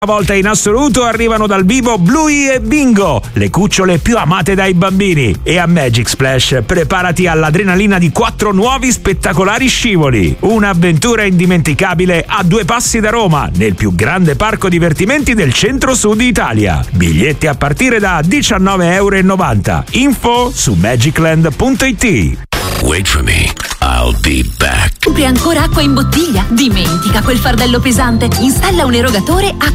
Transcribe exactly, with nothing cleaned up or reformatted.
volta in assoluto arrivano dal vivo Bluey e Bingo, le cucciole più amate dai bambini. E a Magic Splash preparati all'adrenalina di quattro nuovi spettacolari scivoli. Un'avventura indimenticabile a due passi da Roma, nel più grande parco divertimenti del centro-sud Italia. Biglietti a partire da diciannove e novanta euro. Info su magicland punto it. Wait for me, I'll be back. Compri ancora acqua in bottiglia? Dimentica quel fardello pesante. Installa un erogatore